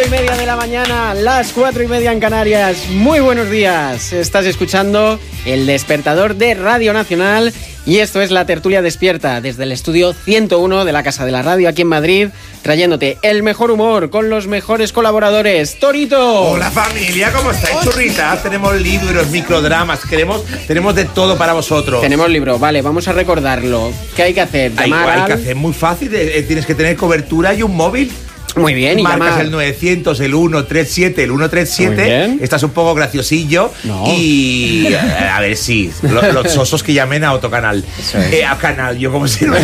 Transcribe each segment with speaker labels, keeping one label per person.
Speaker 1: 5:30 de la mañana, las 4:30 en Canarias. Muy buenos días. Estás escuchando El Despertador de Radio Nacional y esto es La Tertulia Despierta desde el estudio 101 de la Casa de la Radio aquí en Madrid, trayéndote el mejor humor con los mejores colaboradores. ¡Torito!
Speaker 2: Hola familia, ¿cómo estáis, churritas? Tenemos libros, microdramas, tenemos de todo para vosotros.
Speaker 1: Tenemos libro, vale, vamos a recordarlo. ¿Qué hay que hacer?
Speaker 2: Hay que hacer muy fácil, tienes que tener cobertura y un móvil.
Speaker 1: Muy bien, y
Speaker 2: marcas
Speaker 1: llamar.
Speaker 2: el 900, el 137, el 137. Estás un poco graciosillo.
Speaker 1: No.
Speaker 2: Y a ver si los sosos que llamen a otro canal. A canal, yo como si no.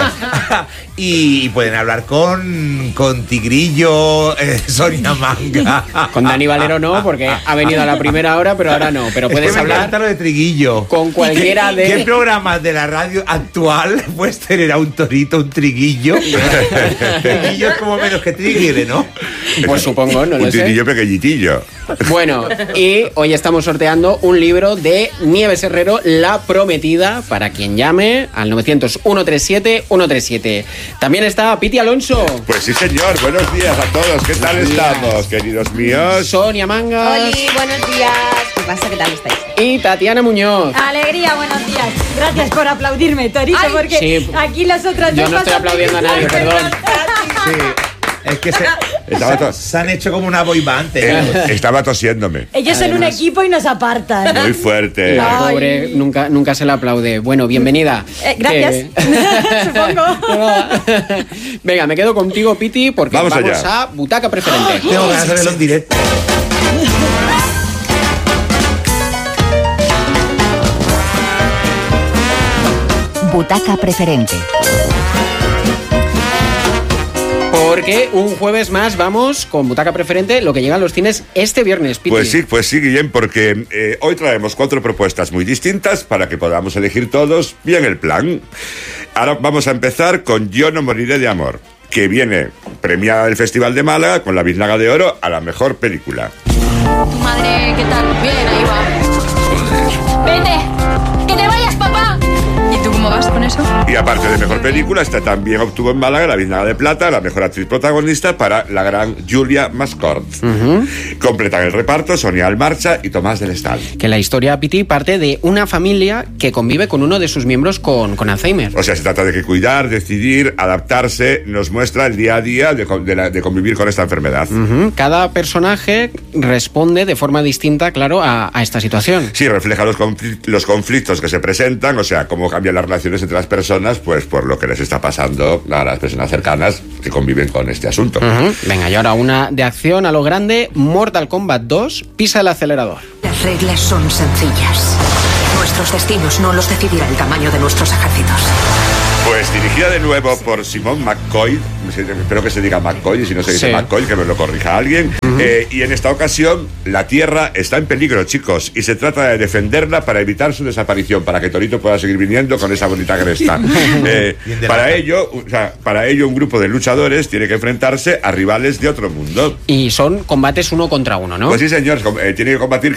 Speaker 2: Y pueden hablar con Tigrillo, Sonia Manga.
Speaker 1: Con Dani Valero no, porque ha venido a la primera hora, pero ahora no. Pero puedes hablar.
Speaker 2: Me encanta lo de Triguillo.
Speaker 1: Con cualquiera de.
Speaker 2: ¿Qué programas de la radio actual puedes tener a un torito, un triguillo? Triguillo es como menos que triguire, ¿no?
Speaker 1: Pues supongo, no lo sé.
Speaker 3: Un triguillo pequeñitillo.
Speaker 1: Bueno, y hoy estamos sorteando un libro de Nieves Herrero, La Prometida, para quien llame al 900-137-137. También está Piti Alonso.
Speaker 3: Pues sí, señor. Buenos días a todos. ¿Qué tal estamos, queridos míos?
Speaker 1: Sonia Mangas.
Speaker 4: Oli, buenos días. ¿Qué pasa? ¿Qué tal estáis?
Speaker 1: Y Tatiana Muñoz.
Speaker 5: Alegría, buenos días. Gracias por aplaudirme, Torito, porque
Speaker 1: sí.
Speaker 5: Aquí las otras
Speaker 1: Yo
Speaker 5: dos
Speaker 1: no estoy
Speaker 5: pasan
Speaker 1: aplaudiendo a nadie, perdón.
Speaker 2: Sí. Es que se han hecho como una boy band.
Speaker 3: Estaba tosiéndome.
Speaker 5: Ellos son un equipo y nos apartan.
Speaker 3: Muy fuerte.
Speaker 1: La pobre nunca se le aplaude. Bueno, bienvenida.
Speaker 5: Gracias. Supongo.
Speaker 1: Venga, me quedo contigo, Piti, porque vamos a Butaca Preferente.
Speaker 2: Tengo ganas de verlo en directo.
Speaker 6: Butaca Preferente.
Speaker 1: Porque un jueves más vamos con Butaca Preferente, lo que llega a los cines este viernes, Piti.
Speaker 3: Pues sí, Guillem, porque hoy traemos 4 propuestas muy distintas para que podamos elegir todos bien el plan. Ahora vamos a empezar con Yo no moriré de amor, que viene premiada del Festival de Málaga con la Biznaga de Oro a la mejor película.
Speaker 7: Tu madre, ¿qué tal? Bien, ahí va. ¡Vete! ¡Que te vayas, papá! ¿Y tú cómo vas con eso?
Speaker 3: Y aparte de mejor película, esta también obtuvo en Málaga la Biznaga de Plata, la mejor actriz protagonista para la gran Julia Mascort. Completan el reparto Sonia Almarcha y Tomás del Estal.
Speaker 1: Que la historia, Piti, parte de una familia que convive con uno de sus miembros con Alzheimer.
Speaker 3: O sea, se trata de que cuidar, decidir, adaptarse, nos muestra el día a día de convivir con esta enfermedad.
Speaker 1: Cada personaje responde de forma distinta, claro, a esta situación.
Speaker 3: Sí, refleja los conflictos que se presentan, o sea, cómo cambian las relaciones entre las personas, pues por lo que les está pasando a las personas cercanas que conviven con este asunto.
Speaker 1: Venga, y ahora una de acción a lo grande, Mortal Kombat 2, pisa el acelerador.
Speaker 6: Las reglas son sencillas. Nuestros destinos no los decidirá el tamaño de nuestros ejércitos.
Speaker 3: Pues dirigida de nuevo por Simon McCoy, espero que se diga McCoy, y si no se dice McCoy, que me lo corrija alguien. Y en esta ocasión, la Tierra está en peligro, chicos, y se trata de defenderla para evitar su desaparición, para que Torito pueda seguir viniendo con esa bonita cresta. Para ello, un grupo de luchadores tiene que enfrentarse a rivales de otro mundo.
Speaker 1: Y son combates 1 contra 1, ¿no?
Speaker 3: Pues sí, señor, tiene que combatir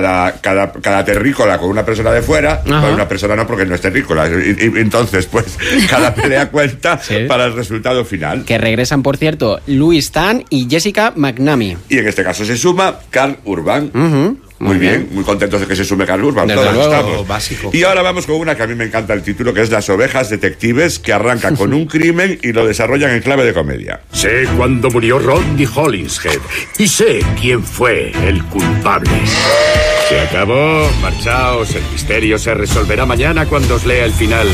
Speaker 3: cada terrícola con una persona de fuera, con una persona no, porque no es terrícola. Y entonces, pues, cada pelea cuenta para el resultado final.
Speaker 1: Que regresan, por cierto, Louis Tan y Jessica McNamee.
Speaker 3: Y en este caso se suma Karl Urban. Muy bien, muy contentos de que se sume Karl Urban.
Speaker 1: Desde
Speaker 3: todos
Speaker 1: luego.
Speaker 3: estamos.
Speaker 2: Básico.
Speaker 3: Y ahora vamos con una que a mí me encanta el título, que es Las ovejas detectives, que arranca con un crimen y lo desarrollan en clave de comedia.
Speaker 8: Sé cuándo murió Rodney Hollingshead y sé quién fue el culpable. Se acabó, marchaos, el misterio se resolverá mañana cuando os lea el final.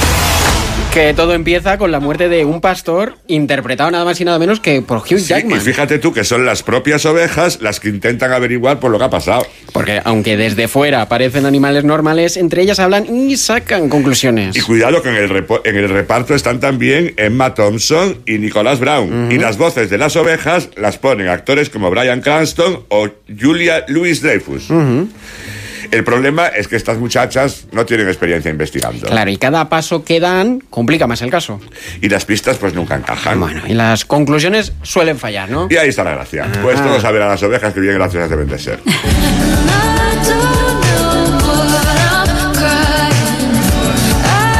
Speaker 1: Que todo empieza con la muerte de un pastor, interpretado nada más y nada menos que por Hugh Jackman.
Speaker 3: Y fíjate tú que son las propias ovejas las que intentan averiguar por lo que ha pasado.
Speaker 1: Porque aunque desde fuera parecen animales normales, entre ellas hablan y sacan conclusiones.
Speaker 3: Y cuidado que en el reparto están también Emma Thompson y Nicholas Brown. Y las voces de las ovejas las ponen actores como Bryan Cranston o Julia Louis-Dreyfus. El problema es que estas muchachas no tienen experiencia investigando.
Speaker 1: Claro, y cada paso que dan complica más el caso.
Speaker 3: Y las pistas pues nunca encajan.
Speaker 1: Bueno, y las conclusiones suelen fallar, ¿no?
Speaker 3: Y ahí está la gracia. Pues todos a ver a las ovejas que bien graciosas deben de ser. Y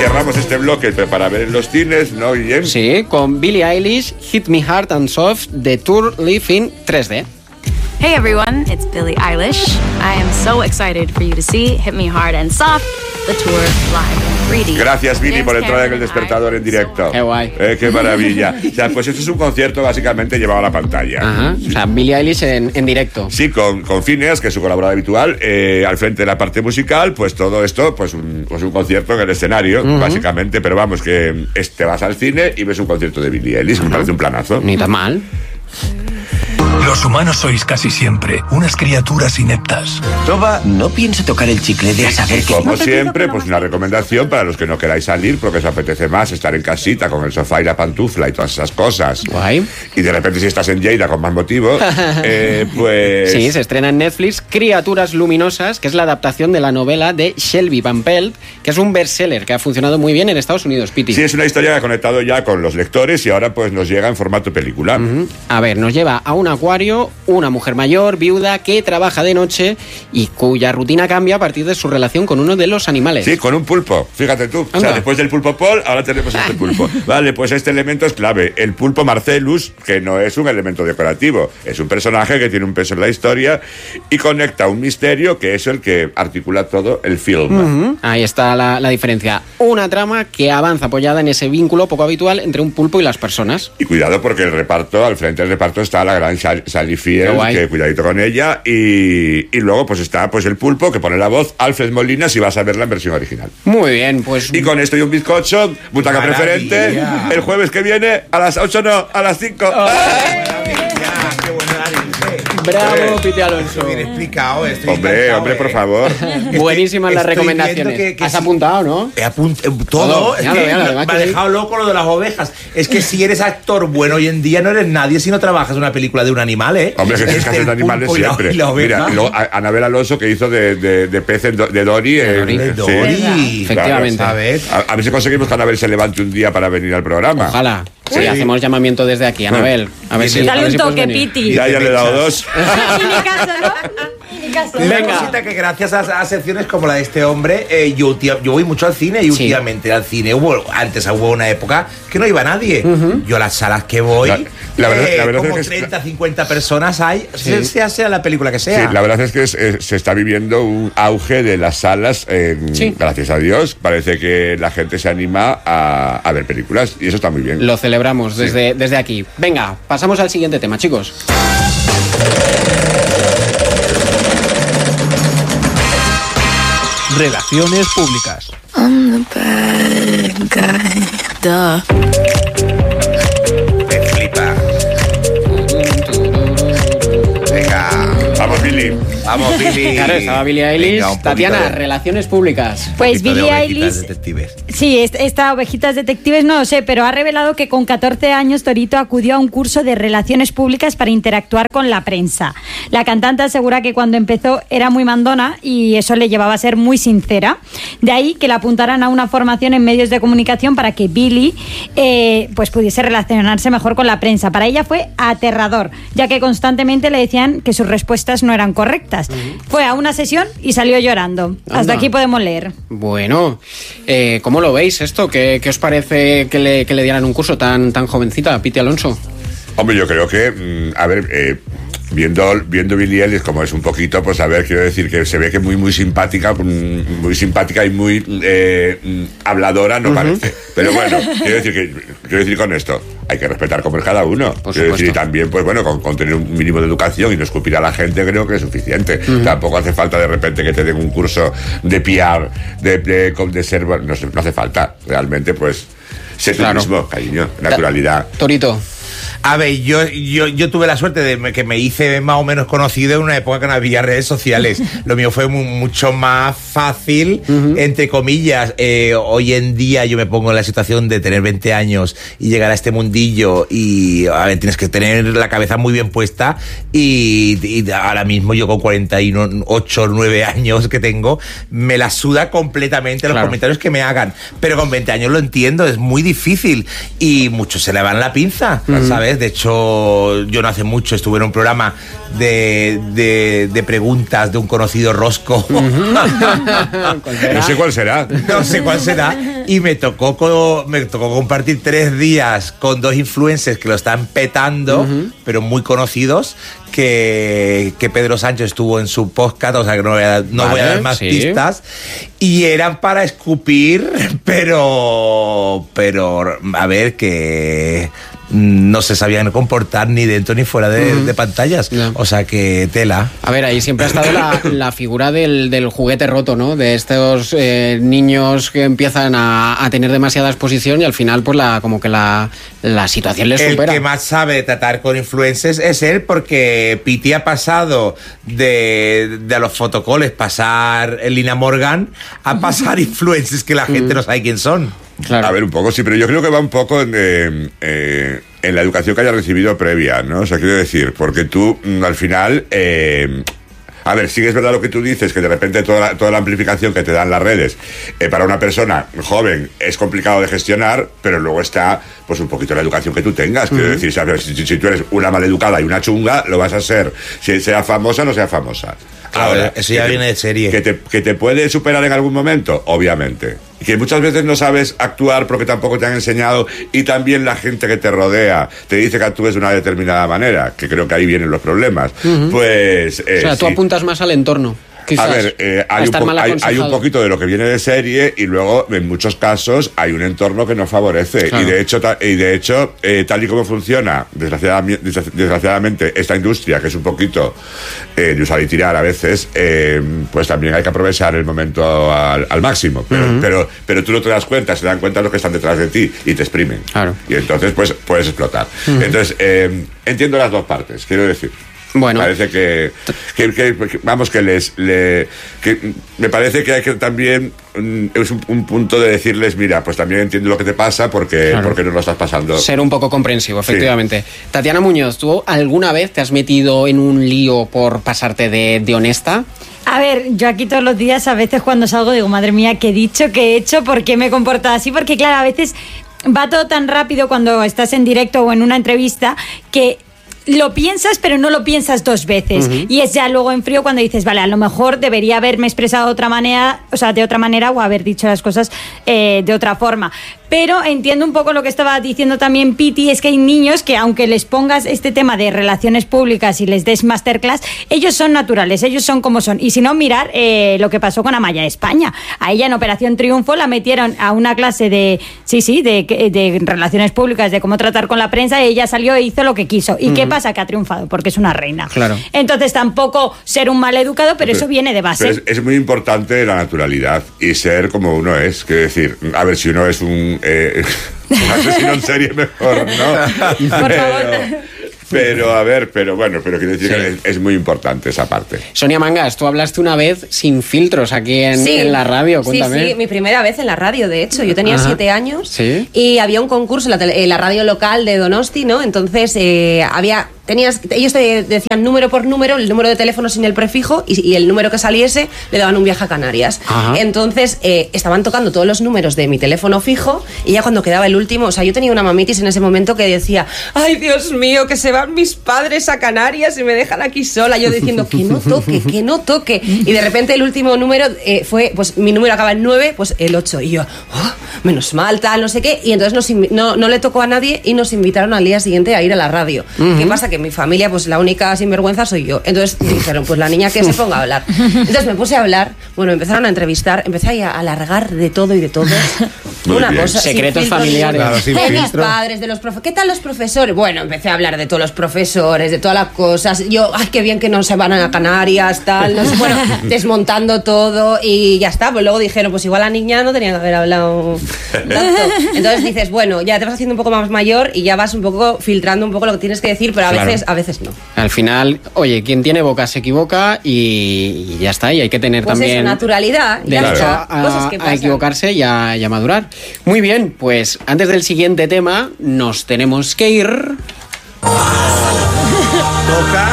Speaker 3: cerramos este bloque para ver en los cines, ¿no, Guillem?
Speaker 1: Sí, con Billie Eilish, Hit Me Hard and Soft, The Tour Live in 3D.
Speaker 7: Hey everyone, it's Billie Eilish. I am so excited for you to see Hit Me Hard and Soft, the tour live in 3D.
Speaker 3: Gracias, Billy, por entrar en el despertador en directo.
Speaker 1: Qué guay.
Speaker 3: Qué maravilla. O sea, pues esto es un concierto básicamente llevado a la pantalla.
Speaker 1: Ajá. O sea, Billie Eilish en directo.
Speaker 3: Sí, con Phineas, que es su colaborador habitual, al frente de la parte musical, pues todo esto, pues un concierto en el escenario, básicamente. Pero vamos, que te vas al cine y ves un concierto de Billie Eilish, me parece un planazo.
Speaker 1: Ni tan mal.
Speaker 9: Los humanos sois casi siempre unas criaturas ineptas.
Speaker 10: Toba, no piense tocar el chicle de a saber que...
Speaker 3: Como siempre, pues una recomendación para los que no queráis salir porque os apetece más estar en casita con el sofá y la pantufla y todas esas cosas.
Speaker 1: Guay.
Speaker 3: Y de repente si estás en Lleida con más motivo, pues...
Speaker 1: Sí, se estrena en Netflix Criaturas Luminosas, que es la adaptación de la novela de Shelby Van Pelt, que es un bestseller que ha funcionado muy bien en Estados Unidos, Piti.
Speaker 3: Sí, es una historia que ha conectado ya con los lectores y ahora pues nos llega en formato película.
Speaker 1: A ver, nos lleva a un acuario, una mujer mayor, viuda, que trabaja de noche y cuya rutina cambia a partir de su relación con uno de los animales.
Speaker 3: Sí, con un pulpo, fíjate tú.
Speaker 1: Anda.
Speaker 3: O sea, después del pulpo Paul, ahora tenemos este pulpo. Vale, pues este elemento es clave. El pulpo Marcellus, que no es un elemento decorativo, es un personaje que tiene un peso en la historia y conecta un misterio que es el que articula todo el film.
Speaker 1: Ahí está la diferencia. Una trama que avanza apoyada en ese vínculo poco habitual entre un pulpo y las personas.
Speaker 3: Y cuidado porque el reparto, al frente del reparto está la gran Sally Field, que cuidadito con ella, y luego pues está pues el pulpo que pone la voz, Alfred Molina, si vas a verla en versión original.
Speaker 1: Muy bien, pues...
Speaker 3: Y con esto y un bizcocho, butaca preferente, el jueves que viene, a las 8 no, a las 5.
Speaker 1: Bravo, Piti Alonso.
Speaker 2: Bien explicado.
Speaker 3: Hombre, por favor.
Speaker 1: Buenísimas las recomendaciones. Has apuntado, ¿no?
Speaker 2: He todo. Es que
Speaker 1: me
Speaker 2: ha dejado loco lo de las ovejas. Es que si eres actor bueno hoy en día no eres nadie si no trabajas en una película de un animal, ¿eh?
Speaker 3: Hombre, que tienes que hacer animales siempre. Mira, Anabel Alonso que hizo de pez de Dory.
Speaker 1: Dory. Efectivamente.
Speaker 3: Claro. A ver si conseguimos que Anabel se levante un día para venir al programa.
Speaker 1: Ojalá. Sí, hacemos llamamiento desde aquí, Anabel. A ver si...
Speaker 5: Dale un toque, Piti.
Speaker 3: Ya le he dado 2.
Speaker 5: Ni caso, ¿no? Ni caso.
Speaker 2: Venga. Cosita que gracias a secciones como la de este hombre, yo voy mucho al cine y últimamente al cine antes hubo una época que no iba nadie. Yo a las salas que voy,
Speaker 3: la verdad
Speaker 2: como
Speaker 3: es que
Speaker 2: 30, 50 personas hay, sea la película que sea.
Speaker 3: Sí, la verdad es que se está viviendo un auge de las salas, gracias a Dios. Parece que la gente se anima a ver películas y eso está muy bien.
Speaker 1: Lo celebramos desde aquí. Venga, pasamos al siguiente tema, chicos.
Speaker 9: Relaciones públicas.
Speaker 7: I'm the bad guy. Duh.
Speaker 2: Me flipa. Venga.
Speaker 3: Vamos, Billy.
Speaker 2: Vamos, Billy.
Speaker 1: Claro, estaba Billie Eilish.
Speaker 2: Venga,
Speaker 1: Tatiana, relaciones públicas.
Speaker 5: Pues Billie Eilish...
Speaker 2: Detectives.
Speaker 5: Sí, esta Ovejitas Detectives no lo sé, pero ha revelado que con 14 años Torito acudió a un curso de relaciones públicas para interactuar con la prensa. La cantante asegura que cuando empezó era muy mandona y eso le llevaba a ser muy sincera. De ahí que la apuntaran a una formación en medios de comunicación para que Billie pues pudiese relacionarse mejor con la prensa. Para ella fue aterrador, ya que constantemente le decían que sus respuestas no eran correctas. Fue a una sesión y salió llorando. Hasta aquí podemos leer.
Speaker 1: Bueno, ¿cómo lo veis esto? ¿Qué os parece que le dieran un curso tan jovencita, Piti Alonso?
Speaker 3: Hombre, yo creo que, viendo Billie Eilish como es un poquito, pues a ver, quiero decir que se ve que muy simpática y muy habladora, no parece. Pero bueno, quiero decir con esto, hay que respetar como es cada uno. Quiero decir, y también, pues bueno, con tener un mínimo de educación y no escupir a la gente, creo que es suficiente. Tampoco hace falta de repente que te den un curso de PR, de ser, no hace falta. Realmente, pues, ser tú mismo, cariño, naturalidad.
Speaker 1: Torito.
Speaker 2: A ver, yo tuve la suerte de que me hice más o menos conocido en una época que no había redes sociales. Lo mío fue mucho más fácil, entre comillas. Hoy en día yo me pongo en la situación de tener 20 años y llegar a este mundillo y, a ver, tienes que tener la cabeza muy bien puesta y ahora mismo yo con 48, 9 años que tengo, me la suda completamente los comentarios que me hagan. Pero con 20 años lo entiendo, es muy difícil y muchos se le van la pinza. ¿sabes? De hecho, yo no hace mucho estuve en un programa de preguntas de un conocido rosco.
Speaker 3: No sé cuál será.
Speaker 2: No sé cuál será. Y me tocó compartir 3 días con 2 influencers que lo están petando, pero muy conocidos, que Pedro Sánchez estuvo en su podcast, o sea que no voy a dar más pistas, y eran para escupir, pero a ver, que no se sabían comportar ni dentro ni fuera de pantallas. No. O sea que tela.
Speaker 1: A ver, ahí siempre ha estado la figura del juguete roto, ¿no? De estos niños que empiezan a tener demasiada exposición y al final pues como que la situación les supera.
Speaker 2: El que más sabe tratar con influencers es él, porque Piti ha pasado de a los fotocoles pasar Lina Morgan a pasar influencers que la gente no sabe quién son.
Speaker 3: Claro. A ver, un poco, sí, pero yo creo que va un poco en la educación que haya recibido previa, ¿no? O sea, quiero decir, porque tú, al final... A ver, sí que es verdad lo que tú dices, que de repente toda la amplificación que te dan las redes para una persona joven es complicado de gestionar, pero luego está pues un poquito la educación que tú tengas. Quiero decir, si tú eres una maleducada y una chunga, lo vas a ser. Si sea famosa o no sea famosa.
Speaker 2: Ahora, eso ya viene de serie.
Speaker 3: Que te puede superar en algún momento, obviamente. Y que muchas veces no sabes actuar porque tampoco te han enseñado, y también la gente que te rodea te dice que actúes de una determinada manera, que creo que ahí vienen los problemas. Pues...
Speaker 1: o sea, tú apuntas más al entorno. Quizás,
Speaker 3: a ver, hay un poquito de lo que viene de serie, y luego en muchos casos hay un entorno que no favorece. Claro. Y de hecho, tal y como funciona desgraciadamente esta industria, que es un poquito de usar y tirar a veces, pues también hay que aprovechar el momento al máximo. Pero tú no te das cuenta, se dan cuenta los que están detrás de ti y te exprimen. Claro. Y entonces pues puedes explotar. Entonces entiendo las dos partes, quiero decir.
Speaker 1: Bueno,
Speaker 3: parece que vamos, que me parece que hay que también es un punto de decirles, mira, pues también entiendo lo que te pasa porque no lo estás pasando.
Speaker 1: Ser un poco comprensivo, efectivamente. Sí. Tatiana Muñoz, ¿tú alguna vez te has metido en un lío por pasarte de honesta?
Speaker 5: A ver, yo aquí todos los días, a veces cuando salgo digo, madre mía, ¿qué he dicho? ¿Qué he hecho? ¿Por qué me he comportado así? Porque claro, a veces va todo tan rápido cuando estás en directo o en una entrevista que lo piensas, pero no lo piensas 2 veces. Y es ya luego en frío cuando dices, vale, a lo mejor debería haberme expresado de otra manera, o haber dicho las cosas de otra forma. Pero entiendo un poco lo que estaba diciendo también Piti, es que hay niños que aunque les pongas este tema de relaciones públicas y les des masterclass, ellos son naturales, ellos son como son. Y si no, mirar lo que pasó con Amaya España. A ella en Operación Triunfo la metieron a una clase de relaciones públicas, de cómo tratar con la prensa, y ella salió e hizo lo que quiso. ¿Y qué pasa? Que ha triunfado, porque es una reina. Claro. Entonces tampoco ser un mal educado, pero eso viene de base.
Speaker 3: Es muy importante la naturalidad y ser como uno es. Quiero decir, a ver, si uno es un asesino en serie, mejor, ¿no?
Speaker 5: Por favor.
Speaker 3: Pero quiero decir que es muy importante esa parte.
Speaker 1: Sonia Mangas, tú hablaste una vez sin filtros aquí en la radio, cuéntame.
Speaker 4: Sí, mi primera vez en la radio, de hecho. Yo tenía 7 años y había un concurso en la radio local de Donosti, ¿no? Entonces ellos te decían número por número, el número de teléfono sin el prefijo, y el número que saliese le daban un viaje a Canarias. Entonces estaban tocando todos los números de mi teléfono fijo, y ya cuando quedaba el último, o sea, yo tenía una mamitis en ese momento que decía, ay, Dios mío, que se van mis padres a Canarias y me dejan aquí sola, yo diciendo que no toque, y de repente el último número fue, pues mi número acaba en 9, pues el 8, y yo, menos mal, tal, no sé qué, y entonces no le tocó a nadie y nos invitaron al día siguiente a ir a la radio. ¿Qué pasa? Que en mi familia, pues la única sinvergüenza soy yo. Entonces dijeron, pues la niña que se ponga a hablar. Entonces me puse a hablar, bueno, empezaron a entrevistar, empecé a alargar de todo y de todo. Una cosa,
Speaker 1: secretos familiares.
Speaker 4: Claro, de mis padres, de los profesores. ¿Qué tal los profesores? Bueno, empecé a hablar de todos los profesores, de todas las cosas. Yo, ay, qué bien que no se van a Canarias, tal, no sé, bueno, desmontando todo y ya está. Pues luego dijeron, pues igual la niña no tenía que haber hablado tanto. Entonces dices, bueno, ya te vas haciendo un poco más mayor y ya vas un poco filtrando un poco lo que tienes que decir, pero a veces no.
Speaker 1: Al final, oye, quien tiene boca se equivoca y ya está, y hay que tener
Speaker 4: pues
Speaker 1: también
Speaker 4: eso, naturalidad,
Speaker 1: derecho a equivocarse y a madurar. Muy bien, pues antes del siguiente tema nos tenemos que ir.
Speaker 2: Toca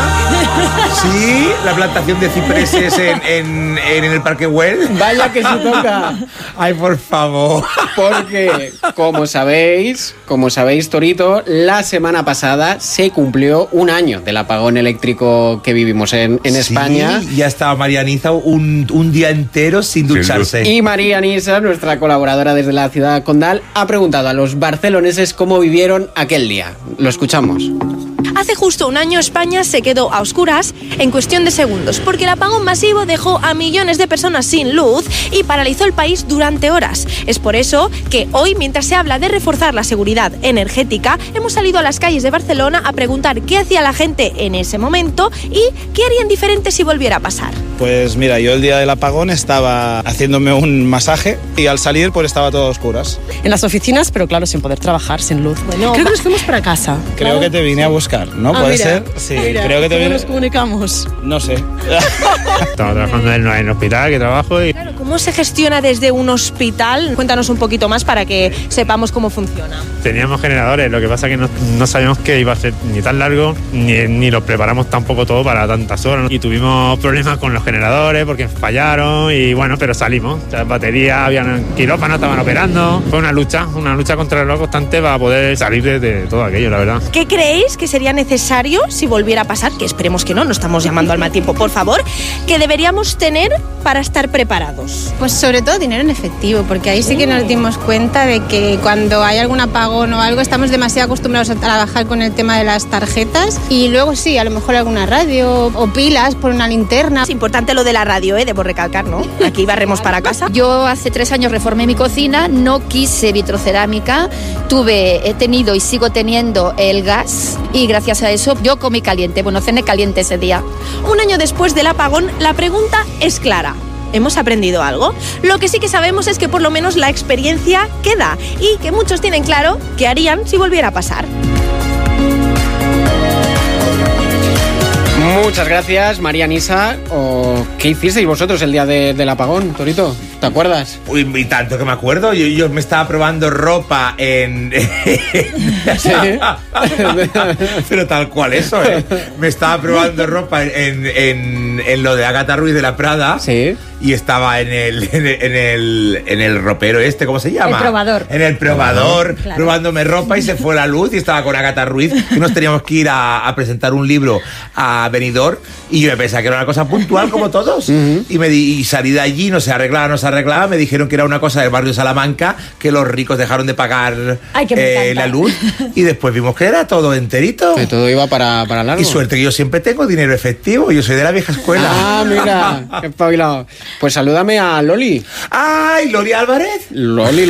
Speaker 2: Sí, la plantación de cipreses en el Parque Güell.
Speaker 1: Vaya que se toca.
Speaker 2: Ay, por favor.
Speaker 1: Porque, como sabéis, Torito, la semana pasada se cumplió un año del apagón eléctrico que vivimos en España.
Speaker 2: Ya estaba María Niza un día entero sin ducharse.
Speaker 1: Y María Niza, nuestra colaboradora desde la ciudad condal, ha preguntado a los barceloneses cómo vivieron aquel día. Lo escuchamos.
Speaker 11: Hace justo un año España se quedó a oscuras en cuestión de segundos, porque el apagón masivo dejó a millones de personas sin luz y paralizó el país durante horas. Es por eso que hoy, mientras se habla de reforzar la seguridad energética, hemos salido a las calles de Barcelona a preguntar qué hacía la gente en ese momento y qué harían diferente si volviera a pasar.
Speaker 12: Pues mira, yo el día del apagón estaba haciéndome un masaje y al salir pues estaba todo a oscuras.
Speaker 13: En las oficinas, pero claro, sin poder trabajar, sin luz.
Speaker 11: Bueno,
Speaker 13: creo que nos fuimos para casa.
Speaker 12: Creo que te vine a buscar, ¿no? ¿Puede ser? Sí, creo que te
Speaker 13: ¿cómo
Speaker 12: vine...
Speaker 13: nos comunicamos?
Speaker 12: No sé.
Speaker 14: Estaba trabajando en el hospital que trabajo y...
Speaker 11: Claro, ¿cómo se gestiona desde un hospital? Cuéntanos un poquito más para que sepamos cómo funciona.
Speaker 14: Teníamos generadores, lo que pasa es que no sabíamos que iba a ser ni tan largo, ni lo preparamos tampoco todo para tantas horas, ¿no? Y tuvimos problemas con los generadores porque fallaron y bueno, pero salimos. Las baterías, habían quirófanos, estaban operando. Fue una lucha contra el reloj constante para poder salir de todo aquello, la verdad.
Speaker 11: ¿Qué creéis que sería necesario si volviera a pasar? Que esperemos que no estamos llamando al mal tiempo, por favor. ¿Qué deberíamos tener para estar preparados?
Speaker 15: Pues sobre todo dinero en efectivo, porque ahí sí que nos dimos cuenta de que cuando hay algún apagón o algo estamos demasiado acostumbrados a trabajar con el tema de las tarjetas y luego sí, a lo mejor alguna radio o pilas por una linterna.
Speaker 11: Es importante lo de la radio, debo recalcar, ¿no? Aquí barremos para casa.
Speaker 16: Yo hace 3 años reformé mi cocina, no quise vitrocerámica, he tenido y sigo teniendo el gas y gracias a eso yo comí caliente, cené caliente ese día.
Speaker 11: Un año después del apagón, la pregunta es clara. ¿Hemos aprendido algo? Lo que sí que sabemos es que por lo menos la experiencia queda y que muchos tienen claro qué harían si volviera a pasar.
Speaker 1: Muchas gracias, María Nisa. ¿Qué hicisteis vosotros el día del apagón, Torito? ¿Te acuerdas?
Speaker 2: Uy, y tanto que me acuerdo. Yo me estaba probando ropa en...
Speaker 1: ¿Sí?
Speaker 2: Pero tal cual eso, ¿eh? Me estaba probando ropa en lo de Agatha Ruiz de la Prada.
Speaker 1: Sí.
Speaker 2: Y estaba en el ropero este, ¿cómo se llama?
Speaker 5: El probador.
Speaker 2: En el probador,
Speaker 5: claro.
Speaker 2: Probándome ropa y se fue la luz y estaba con Agatha Ruiz, que nos teníamos que ir a presentar un libro a Benidorm y yo me pensaba que era una cosa puntual como todos. Y salí de allí, no se arreglaba, me dijeron que era una cosa del barrio Salamanca, que los ricos dejaron de pagar la luz y después vimos que era todo enterito.
Speaker 1: Que todo iba para largo.
Speaker 2: Y suerte que yo siempre tengo dinero efectivo, yo soy de la vieja escuela.
Speaker 1: Ah, mira, qué espabilado. Pues salúdame a Loli.
Speaker 2: ¡Ay, Loli Álvarez!
Speaker 1: Loli.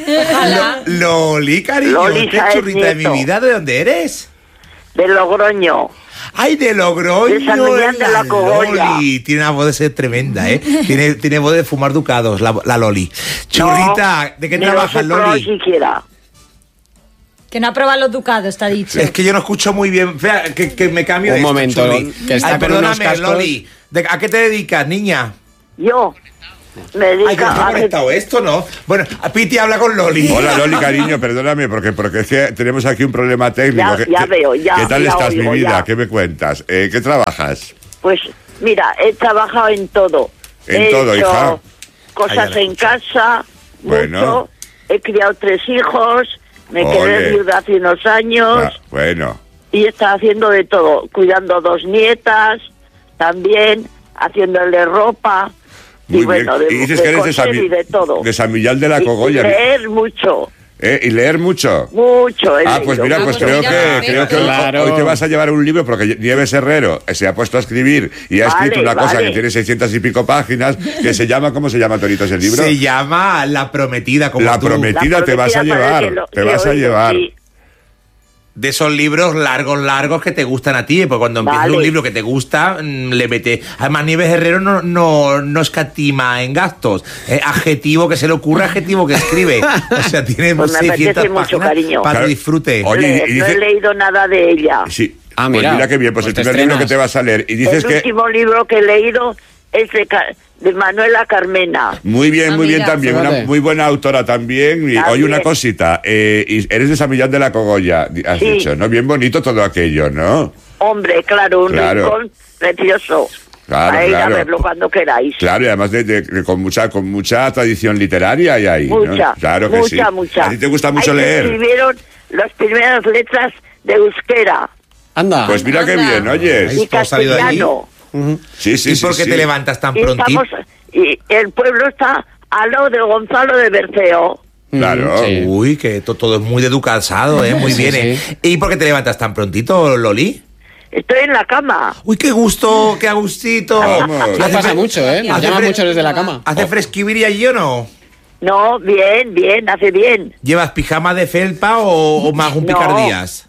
Speaker 2: Loli, cariño,
Speaker 17: Loli,
Speaker 2: qué churrita de mi vida, ¿de dónde eres?
Speaker 17: De Logroño.
Speaker 2: ¡Ay, de Logroño!
Speaker 17: De San Millán de la Cogolla.
Speaker 2: Loli, tiene una voz de ser tremenda, ¿eh? tiene voz de fumar ducados, la Loli. Churrita,
Speaker 17: no,
Speaker 2: ¿de qué trabajas, Loli?
Speaker 17: Ni siquiera.
Speaker 5: Que no aprueba los ducados, está dicho.
Speaker 2: Es que yo no escucho muy bien. Espera, que me cambio de
Speaker 1: Un momento, que está con unos
Speaker 2: perdóname,
Speaker 1: cascos.
Speaker 2: Loli. ¿A qué te dedicas, niña?
Speaker 17: Yo me dedico
Speaker 2: Ay, que no te ha conectado esto, ¿no? Bueno, Piti habla con Loli.
Speaker 3: Hola, Loli, cariño, perdóname, porque es que tenemos aquí un problema técnico.
Speaker 17: Ya veo.
Speaker 3: ¿Qué tal estás,
Speaker 17: oigo,
Speaker 3: mi vida?
Speaker 17: ya.
Speaker 3: ¿Qué me cuentas? ¿Qué trabajas?
Speaker 17: Pues mira, he trabajado en todo.
Speaker 3: En todo,
Speaker 17: hecho
Speaker 3: hija.
Speaker 17: Cosas
Speaker 3: Ay,
Speaker 17: en casa,
Speaker 3: Bueno.
Speaker 17: mucho. He criado 3 hijos, me quedé
Speaker 3: Ole.
Speaker 17: viuda hace unos años
Speaker 3: Bueno.
Speaker 17: y he estado haciendo de todo, cuidando 2 nietas, también haciéndole ropa.
Speaker 3: Muy
Speaker 17: y bueno,
Speaker 3: bien.
Speaker 17: de,
Speaker 3: Y dices
Speaker 17: de
Speaker 3: que eres
Speaker 17: coser y de todo.
Speaker 3: de San Millán de la
Speaker 17: Y
Speaker 3: Cogolla.
Speaker 17: leer mucho.
Speaker 3: ¿Y leer mucho?
Speaker 17: Mucho.
Speaker 3: Pues mira, pues creo que hoy te vas a llevar un libro porque Nieves Herrero se ha puesto a escribir y ha escrito una cosa que tiene 600 y pico páginas que se llama, ¿cómo se llama, Torito, ese libro?
Speaker 2: Se llama La Prometida, como
Speaker 3: La
Speaker 2: tú.
Speaker 3: Prometida te vas a llevar, te vas a llevar.
Speaker 2: De esos libros largos que te gustan a ti, porque cuando empiezas un libro que te gusta, le mete. Además, Nieves Herrero no escatima en gastos. Adjetivo que se le ocurre, adjetivo que escribe. O sea, tiene
Speaker 17: Pues me
Speaker 2: 600
Speaker 17: apetece mucho,
Speaker 2: páginas
Speaker 17: cariño.
Speaker 2: para
Speaker 3: Claro.
Speaker 2: que disfrute.
Speaker 3: Oye,
Speaker 17: No he leído nada de ella.
Speaker 3: Sí.
Speaker 1: Ah,
Speaker 3: Pues
Speaker 1: mira.
Speaker 3: mira qué bien, pues el
Speaker 1: Pues te
Speaker 3: primer libro que
Speaker 1: estrenas.
Speaker 3: te vas a leer. Y dices
Speaker 17: El
Speaker 3: que...
Speaker 17: último libro que he leído es de Manuela Carmena.
Speaker 3: Muy bien
Speaker 17: mira,
Speaker 3: también,
Speaker 17: fíjate.
Speaker 3: una muy buena autora también. Y, oye, una cosita, y eres de San Millán de la Cogolla, has
Speaker 17: Sí.
Speaker 3: dicho, ¿no? Bien bonito todo aquello, ¿no?
Speaker 17: Hombre, claro, un
Speaker 3: Claro.
Speaker 17: rincón precioso.
Speaker 3: Claro,
Speaker 17: para ir a
Speaker 3: claro.
Speaker 17: verlo cuando queráis.
Speaker 3: Claro, y además con mucha tradición literaria hay ahí.
Speaker 17: Mucha,
Speaker 3: ¿no? Claro que sí.
Speaker 17: mucha.
Speaker 3: ¿A ti te gusta mucho
Speaker 17: Ahí
Speaker 3: leer?
Speaker 17: escribieron las primeras letras de euskera.
Speaker 1: Anda.
Speaker 3: Pues mira qué bien, oyes.
Speaker 17: Y castellano.
Speaker 3: Sí, sí,
Speaker 2: ¿Y
Speaker 3: sí.
Speaker 2: por qué
Speaker 3: sí.
Speaker 2: te levantas tan
Speaker 17: Y,
Speaker 2: prontito?
Speaker 17: y el pueblo está al lado de Gonzalo de Berceo.
Speaker 3: Claro.
Speaker 2: Sí. Uy, que todo es muy de educado, muy
Speaker 1: Sí,
Speaker 2: bien.
Speaker 1: sí.
Speaker 2: ¿Y por qué te levantas tan prontito, Loli?
Speaker 17: Estoy en la cama.
Speaker 2: Uy, qué gusto, qué agustito.
Speaker 3: Vamos.
Speaker 1: No pasa mucho, ¿eh? Nos
Speaker 2: Hace
Speaker 1: llama
Speaker 2: fre-
Speaker 1: mucho desde la cama.
Speaker 2: ¿Hace fresquibiri allí o no?
Speaker 17: No, bien, hace bien.
Speaker 2: ¿Llevas pijama de felpa o más un
Speaker 17: No.
Speaker 2: picardías?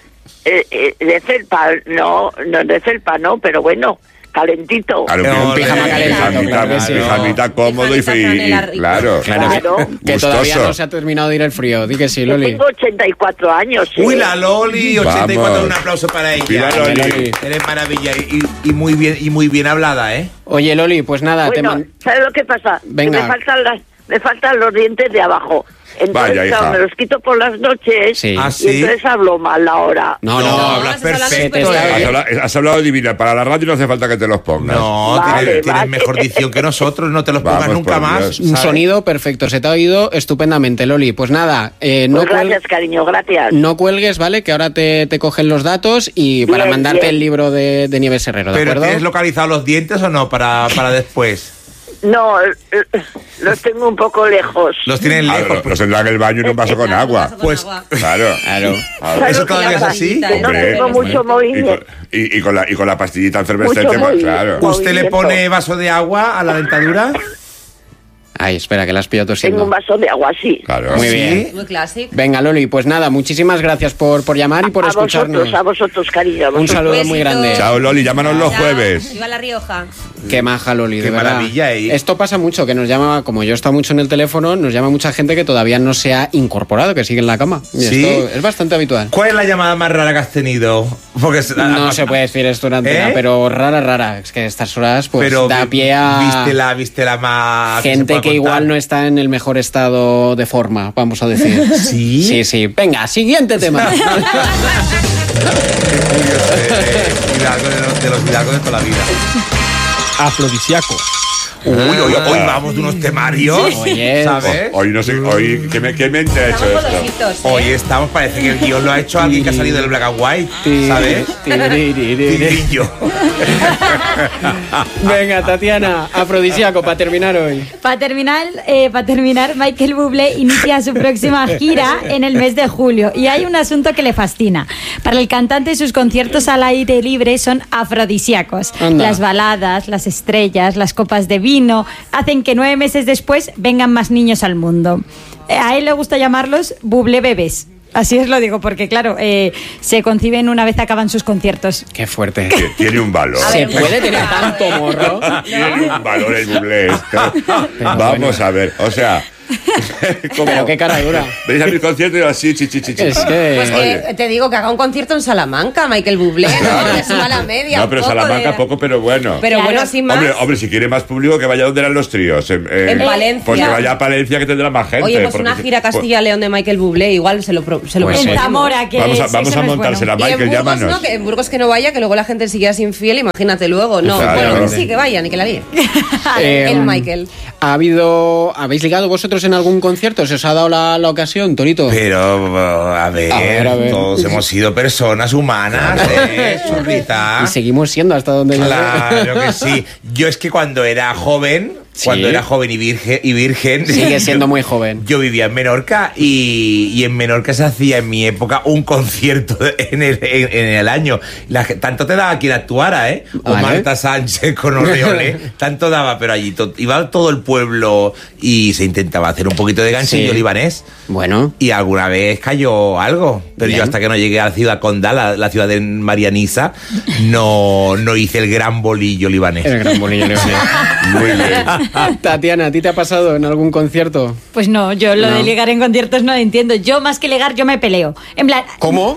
Speaker 17: De felpa, no, de felpa no, pero bueno, calentito.
Speaker 3: Claro,
Speaker 2: No,
Speaker 1: pijama calentito, claro que sí.
Speaker 3: pijamita cómodo y
Speaker 4: Pijamita franela rica.
Speaker 3: claro.
Speaker 17: Claro.
Speaker 1: Que todavía
Speaker 3: Gustoso.
Speaker 1: no se ha terminado de ir el frío. Di que sí,
Speaker 17: Yo
Speaker 1: Loli.
Speaker 17: tengo 84 años. ¿eh?
Speaker 2: Uy, la Loli, 84,
Speaker 3: Vamos.
Speaker 2: un aplauso para ella.
Speaker 3: Mira, Loli.
Speaker 2: Eres maravilla y muy bien hablada, ¿eh?
Speaker 1: Oye, Loli, pues nada,
Speaker 17: Bueno, ¿sabes lo que pasa?
Speaker 1: Venga.
Speaker 17: Que me faltan los dientes de abajo. Entonces,
Speaker 3: Vaya, hija.
Speaker 17: claro, me los quito por las noches
Speaker 1: Sí.
Speaker 2: Ah,
Speaker 17: y
Speaker 2: sí.
Speaker 17: entonces hablo mal ahora.
Speaker 1: No,
Speaker 2: hablas
Speaker 4: estás hablando
Speaker 2: perfecto.
Speaker 4: súper
Speaker 3: Has hablado divina. Para la radio no hace falta que te los pongas.
Speaker 2: No,
Speaker 17: Vale,
Speaker 2: tienes
Speaker 17: vale.
Speaker 2: mejor dicción que nosotros, no te los pongas
Speaker 3: Vamos,
Speaker 2: nunca
Speaker 3: por
Speaker 2: más.
Speaker 3: Dios.
Speaker 1: Un
Speaker 2: ¿sabes?
Speaker 1: sonido perfecto, se te ha oído estupendamente, Loli. Pues nada,
Speaker 17: Pues gracias, cariño, gracias.
Speaker 1: no cuelgues, ¿vale? Que ahora te cogen los datos y para
Speaker 17: Bien,
Speaker 1: mandarte
Speaker 17: bien.
Speaker 1: el libro de Nieves Herrero, ¿de
Speaker 2: ¿Pero
Speaker 1: acuerdo?
Speaker 2: tienes localizados los dientes o no para después?
Speaker 17: No, los tengo un poco lejos.
Speaker 2: Los tienen
Speaker 3: Ah,
Speaker 2: lejos.
Speaker 3: los tendrá en el baño en un vaso con agua.
Speaker 2: Pues
Speaker 3: Claro.
Speaker 1: Claro.
Speaker 17: ¿Sabes
Speaker 2: ¿Eso
Speaker 17: lo que
Speaker 2: todavía es
Speaker 17: pasa?
Speaker 2: así?
Speaker 17: Que no
Speaker 3: Hombre,
Speaker 17: tengo mucho movimiento.
Speaker 3: Y con la pastillita efervescente,
Speaker 17: Mucho
Speaker 3: pues,
Speaker 17: movimiento.
Speaker 3: claro.
Speaker 2: ¿Usted le pone vaso de agua a la dentadura?
Speaker 1: Ay, espera, que la has pillado
Speaker 17: Tengo
Speaker 1: tosiendo.
Speaker 17: un vaso de agua, sí.
Speaker 3: Claro.
Speaker 1: Muy
Speaker 2: ¿Sí?
Speaker 1: bien.
Speaker 4: Muy clásico.
Speaker 1: Venga, Loli, pues nada, muchísimas gracias por llamar y por escucharnos.
Speaker 17: A vosotros, cariño. a
Speaker 1: Un
Speaker 17: vosotros.
Speaker 1: saludo muy grande.
Speaker 3: Chao, Loli, llámanos los jueves.
Speaker 4: Viva La Rioja.
Speaker 1: Qué maja, Loli, de
Speaker 2: Qué
Speaker 1: verdad.
Speaker 2: maravilla, ¿eh?
Speaker 1: Esto pasa mucho, que nos llama, como yo he estado mucho en el teléfono, nos llama mucha gente que todavía no se ha incorporado, que sigue en la cama. Y
Speaker 2: ¿Sí?
Speaker 1: esto es bastante habitual.
Speaker 2: ¿Cuál es la llamada más rara que has tenido? Porque
Speaker 1: No se puede decir esto en antena,
Speaker 2: ¿Eh?
Speaker 1: pero rara. Es que a estas horas pues
Speaker 2: pero
Speaker 1: da pie a
Speaker 2: viste la más
Speaker 1: gente que igual no está en el mejor estado de forma, vamos a decir.
Speaker 2: ¿Sí?
Speaker 1: Sí. Venga, siguiente tema.
Speaker 2: de los milagros de toda la vida.
Speaker 12: Afrodisíaco.
Speaker 2: Hoy vamos de unos temarios,
Speaker 1: Oye,
Speaker 2: ¿sabes?
Speaker 3: Hoy no sé, hoy, ¿qué mente ha hecho esto?
Speaker 2: Hoy estamos, parece que el guión lo ha hecho alguien que ha salido del Black and White, ¿sabes? Tigrillo.
Speaker 1: Venga, Tatiana, afrodisíaco para terminar hoy.
Speaker 5: Para terminar, Michael Bublé inicia su próxima gira en el mes de julio y hay un asunto que le fascina. Para el cantante, sus conciertos al aire libre son afrodisíacos.
Speaker 1: Anda.
Speaker 5: Las baladas, las estrellas, las copas de vino hacen que 9 meses después vengan más niños al mundo. A él le gusta llamarlos Bublé bebés. Así os lo digo, porque claro, se conciben una vez acaban sus conciertos.
Speaker 1: Qué fuerte.
Speaker 3: Tiene un valor.
Speaker 1: ¿Se puede tener tanto morro?
Speaker 3: Tiene un valor el Bublé. Vamos a ver, o sea...
Speaker 1: Pero qué cara dura.
Speaker 3: Veis a mis conciertos y yo así, chi.
Speaker 1: Es que...
Speaker 4: Pues
Speaker 3: Oye.
Speaker 4: que te digo que haga un concierto en Salamanca, Michael Bublé, ¿no? Que suba a la media.
Speaker 3: No,
Speaker 4: un
Speaker 3: pero
Speaker 4: poco
Speaker 3: Salamanca
Speaker 4: de-
Speaker 3: poco, pero bueno.
Speaker 4: Pero bueno, sin más.
Speaker 3: Hombre, si quiere más público, que vaya donde eran los tríos. En
Speaker 4: Valencia.
Speaker 3: Pues que vaya a Palencia, que tendrá más gente.
Speaker 4: Oye, pues
Speaker 3: porque
Speaker 4: una
Speaker 3: si-
Speaker 4: gira Castilla-León de Michael Bublé, igual se lo
Speaker 1: Pues
Speaker 4: proponemos.
Speaker 5: En Zamora, que
Speaker 3: Vamos a
Speaker 5: eso no es
Speaker 3: montársela,
Speaker 4: Y en
Speaker 3: Michael,
Speaker 4: Burgos,
Speaker 3: llámanos.
Speaker 4: ¿no? Que en Burgos que no vaya, que luego la gente sigue así infiel, imagínate luego. No,
Speaker 3: Claro.
Speaker 4: bueno, que sí, que vayan y que la líen.
Speaker 1: Eh,
Speaker 4: El Michael.
Speaker 1: ¿Habéis ligado vosotros en algún concierto? ¿Se os ha dado la ocasión, Torito?
Speaker 2: Pero, a ver, todos hemos sido personas humanas, churrita.
Speaker 1: Y seguimos siendo hasta donde
Speaker 2: Claro que sí. Yo es que cuando era joven, y virgen,
Speaker 1: sigue siendo muy joven.
Speaker 2: Yo vivía en Menorca y en Menorca se hacía en mi época un concierto en el año. Tanto te daba quien actuara, ¿eh? O
Speaker 1: Vale.
Speaker 2: Marta Sánchez con Orreole, tanto daba, pero allí iba todo el pueblo y se intentaba hacer un poquito de ganchillo
Speaker 1: Sí.
Speaker 2: libanés.
Speaker 1: Bueno.
Speaker 2: Y alguna vez cayó algo, pero
Speaker 1: Bien.
Speaker 2: yo hasta que no llegué a la ciudad condal, la ciudad de Marianisa, no hice el gran bolillo libanés.
Speaker 1: El gran bolillo libanés.
Speaker 3: Muy bien.
Speaker 1: Tatiana, ¿a ti te ha pasado en algún concierto?
Speaker 5: Pues no, yo lo de ligar en conciertos no lo entiendo. Yo más que ligar, yo me peleo. En plan...
Speaker 1: ¿Cómo?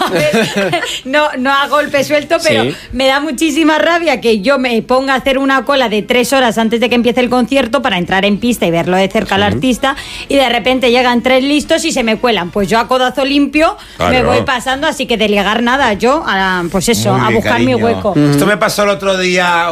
Speaker 5: No a golpe suelto, pero
Speaker 1: Sí.
Speaker 5: me da muchísima rabia que yo me ponga a hacer una cola de 3 horas antes de que empiece el concierto para entrar en pista y verlo de cerca al artista, y de repente llegan 3 listos y se me cuelan. Pues yo a codazo limpio me voy pasando, así que de ligar nada, yo pues eso,
Speaker 2: Muy
Speaker 5: a
Speaker 2: bien,
Speaker 5: buscar
Speaker 2: cariño.
Speaker 5: mi hueco.
Speaker 2: Esto me pasó el otro día,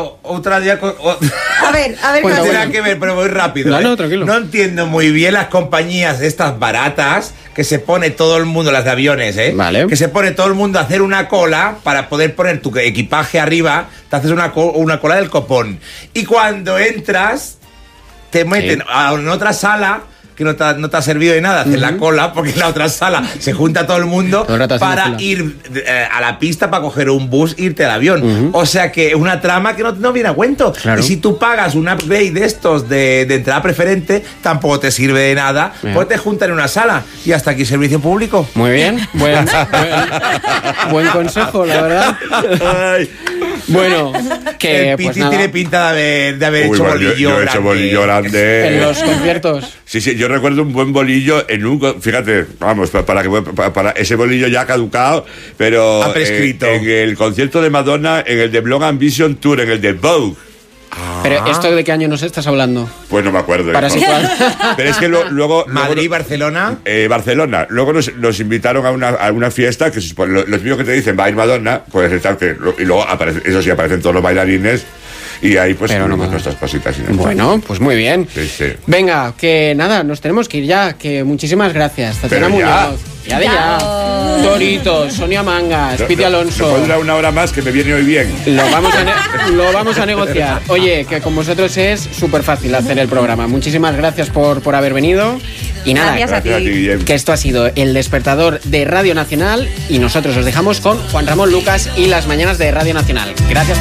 Speaker 5: A ver,
Speaker 2: Pues
Speaker 5: ¿qué
Speaker 2: tendrá
Speaker 5: pasa?
Speaker 2: que ver, pero muy rápido.
Speaker 1: No, tranquilo.
Speaker 2: No entiendo muy bien las compañías estas baratas que se pone todo el mundo, las de aviones,
Speaker 1: Vale.
Speaker 2: que se pone todo el mundo a hacer una cola para poder poner tu equipaje arriba, te haces una cola del copón. Y cuando entras, te meten en otra sala que no te ha servido de nada hacer la cola, porque en la otra sala se junta todo el mundo
Speaker 1: Todo el rato haciendo
Speaker 2: para
Speaker 1: fila.
Speaker 2: ir a la pista para coger un bus e irte al avión. O sea que es una trama que no viene a cuento.
Speaker 1: Claro.
Speaker 2: Y si tú pagas un upgrade de estos de entrada preferente, tampoco te sirve de nada, pues te juntan en una sala. Y hasta aquí servicio público.
Speaker 1: Muy bien, buen consejo, la verdad. Bueno, que
Speaker 2: el
Speaker 1: pues
Speaker 2: Piti
Speaker 1: nada,
Speaker 2: tiene pinta de haber hecho
Speaker 3: bueno,
Speaker 2: bolillo
Speaker 3: yo he
Speaker 2: grande.
Speaker 3: hecho bolillo grande.
Speaker 1: en los conciertos.
Speaker 3: Sí, yo recuerdo un buen bolillo en un... Fíjate, vamos, para ese bolillo ya caducado, pero...
Speaker 2: Ha prescrito.
Speaker 3: En el concierto de Madonna, en el de Blonde Ambition Tour, en el de Vogue.
Speaker 1: Pero ¿esto de qué año nos estás hablando?
Speaker 3: Pues no me acuerdo.
Speaker 1: Para
Speaker 3: hijo.
Speaker 1: situar.
Speaker 3: Pero es que luego...
Speaker 2: Madrid, Barcelona.
Speaker 3: Barcelona. Luego nos invitaron a una fiesta que se supone, los mismos que te dicen va a ir Madonna, pues y luego eso sí, aparecen todos los bailarines y ahí pues
Speaker 1: Pero no
Speaker 3: tuvimos
Speaker 1: más.
Speaker 3: nuestras cositas.
Speaker 1: Bueno, pues muy bien.
Speaker 3: Sí, sí.
Speaker 1: Venga, que nada, nos tenemos que ir ya. Que muchísimas gracias, Tatiana
Speaker 3: Pero ya.
Speaker 1: Muñoz. Ya de ya. Torito, Sonia Mangas, Piti
Speaker 3: ¿Me
Speaker 1: Alonso.
Speaker 3: puedo durar una hora más que me viene hoy bien?
Speaker 1: Lo vamos a negociar. Oye, que con vosotros es súper fácil hacer el programa. Muchísimas gracias por haber venido. Y nada,
Speaker 4: Gracias a ti.
Speaker 3: Guillem.
Speaker 1: que esto ha sido El Despertador de Radio Nacional y nosotros os dejamos con Juan Ramón Lucas y las mañanas de Radio Nacional. Gracias.